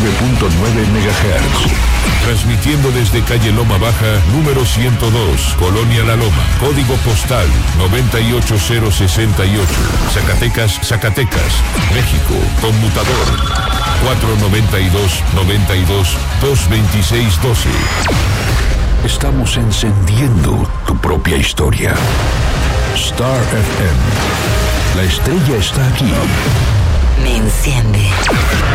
MHz. Transmitiendo desde calle Loma Baja, número 102, Colonia La Loma, código postal 98068, Zacatecas, Zacatecas, México, conmutador 492-92-226-12. Estamos encendiendo tu propia historia. Star FM. La estrella está aquí. Me enciende.